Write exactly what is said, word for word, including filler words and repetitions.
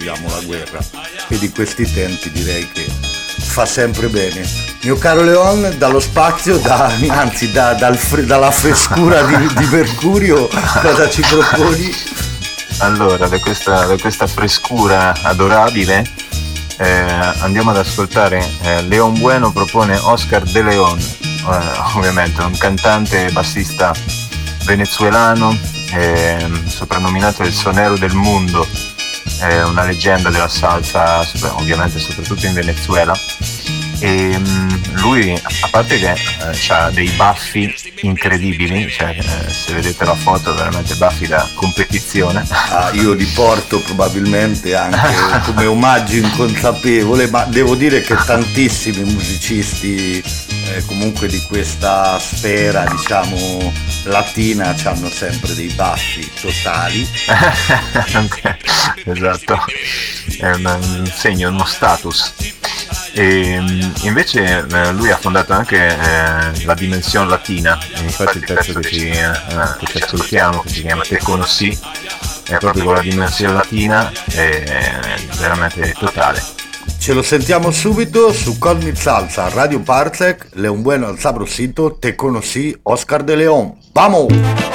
abbiamo la guerra e di questi tempi direi che fa sempre bene. Mio caro Leon, dallo spazio, da, anzi da, dal fre- dalla frescura di, di Mercurio, cosa ci proponi? Allora, da questa, da questa frescura adorabile eh, andiamo ad ascoltare eh, Leon Bueno propone Oscar De Leon, eh, ovviamente un cantante e bassista venezuelano, eh, soprannominato il sonero del mundo, eh, una leggenda della salsa, ovviamente soprattutto in Venezuela. E lui, a parte che eh, ha dei baffi incredibili, cioè eh, se vedete la foto veramente baffi da competizione. Ah, io li porto probabilmente anche come omaggio inconsapevole, ma devo dire che tantissimi musicisti eh, comunque di questa sfera, diciamo, latina hanno sempre dei baffi totali. Esatto, è un, un segno, uno status. E invece eh, lui ha fondato anche eh, la Dimensione Latina, infatti il pezzo che ci, eh, che ci ascoltiamo, che si chiama Te Conosci, è proprio con la Dimensione Latina, è veramente totale. Ce lo sentiamo subito su Cosmic Salsa, Radio Parsec, Leon Bueno al sabrosito, Te Conosci, Oscar De Leon. Vamos!